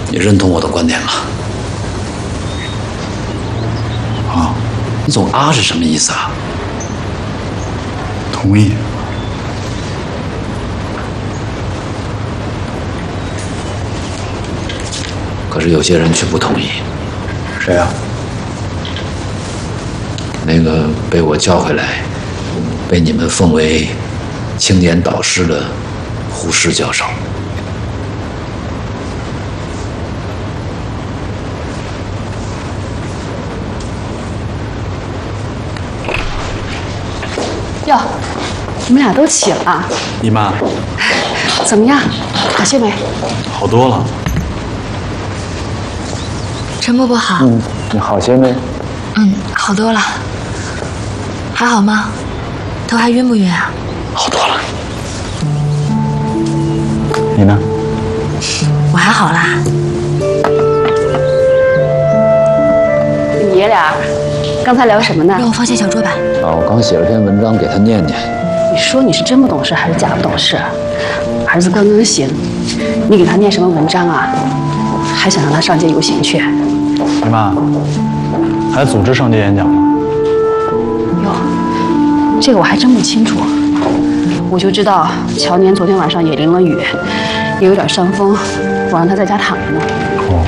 你认同我的观点吗？ 啊， 你总啊是什么意思啊？ 同意。 可是有些人却不同意。 谁啊？ 那个被我叫回来，被你们奉为青年导师的胡适教授。 哟，你们俩都起了， 姨妈， 怎么样？好些没？ 好多了。 陈伯伯好。 你好些没？ 好多了。还好吗？头还晕不晕啊？ 好多了。 你呢？ 我还好啦。 你们爷俩刚才聊什么呢？ 让我放下小桌板。 啊，我刚写了篇文章给他念念。 你说你是真不懂事还是假不懂事？儿子刚刚醒，你给他念什么文章啊？还想让他上街游行去？ 姨妈，还组织上街演讲吗？ 哟，这个我还真不清楚。我就知道乔年昨天晚上也淋了雨，也有点伤风，我让他在家躺着呢。 哦，